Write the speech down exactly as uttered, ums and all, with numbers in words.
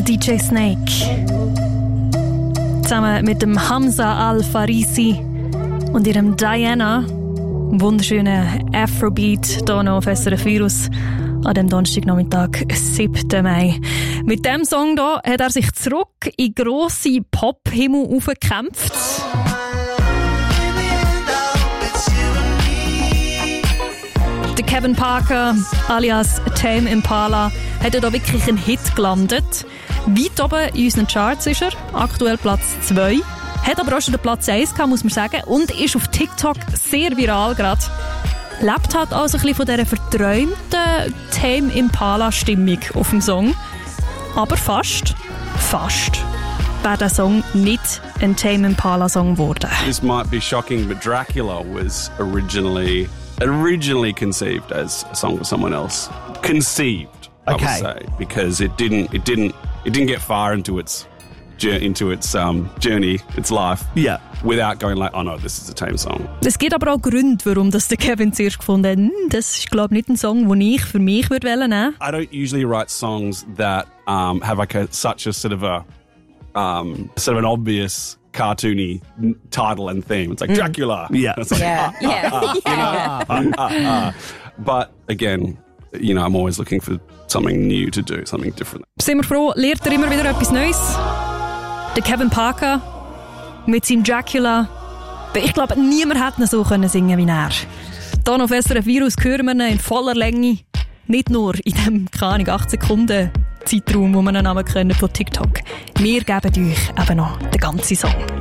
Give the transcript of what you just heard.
D J Snake. Zusammen mit dem Hamza Al-Farisi und ihrem Diana. Wunderschönen Afrobeat hier noch auf S R F Virus an dem Donnerstagnachmittag, siebten Mai. Mit diesem Song hier hat er sich zurück in grosse Pop-Himmel aufgekämpft. Der Kevin Parker alias Tame Impala hat hier wirklich einen Hit gelandet. Weit oben in unseren Charts ist er, aktuell Platz zwei. Hat aber auch schon den Platz eins gehabt, muss man sagen, und ist auf TikTok sehr viral gerade. Lebt halt also ein bisschen von dieser verträumten Tame Impala-Stimmung auf dem Song. Aber fast, fast wäre der Song nicht ein Tame Impala-Song geworden. This might be shocking, but Dracula was originally originally conceived as a song for someone else. Conceived, I okay. would say, because it didn't, it didn't, it didn't get far into its into its um, journey, its life, yeah, without going like, oh no, this is a Tame song. Es gibt aber auch Gründe, warum das der Kevin zuerst gefunden hat. Hm, das ist, glaube ich, nicht ein Song, den ich für mich würde wählen. I don't usually write songs that um, have like a, such a sort of a um, sort of an obvious cartoony title and theme. It's like Dracula. Yeah. It's like, yeah. ah, yeah. ah, ah, ah, ah, ah. But again, you know, I'm always looking for something new to do, something different. Sind wir froh, lernt er immer wieder etwas Neues? Der Kevin Parker mit seinem Dracula. Ich glaube, niemand hätte ihn so singen können wie er. Hier auf S R F Virus hören wir ihn in voller Länge. Nicht nur in dem, keine Ahnung, acht Sekunden Zeitraum, wo wir ihn Namen können von TikTok. Wir geben euch eben noch den ganzen Song.